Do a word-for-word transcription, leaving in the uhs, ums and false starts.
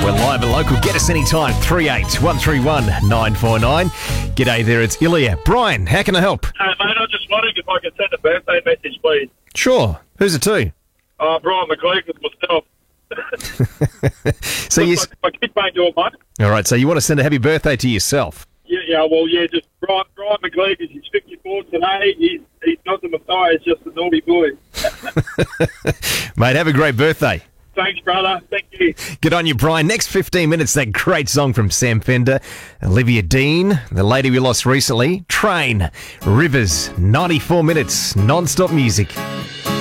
We're live and local. Get us anytime. three eight one three one nine four nine. G'day there, it's Ilya. Brian, how can I help? Uh, mate, I was just wondering if I could send a birthday message, please. Sure. Who's it to? Uh, Brian McLeod with myself. So you... Like my kid ain't doing much. All right, so you want to send a happy birthday to yourself? Yeah, yeah, well, yeah, just Brian, Brian McLeod, because he's fifty-four today. He's, he's not the Messiah, he's just a naughty boy. Mate, have a great birthday. Thanks, brother. Thank you. Good on you, Brian. Next fifteen minutes, that great song from Sam Fender, Olivia Dean, the lady we lost recently, Train, Rivers, ninety-four minutes, non-stop music.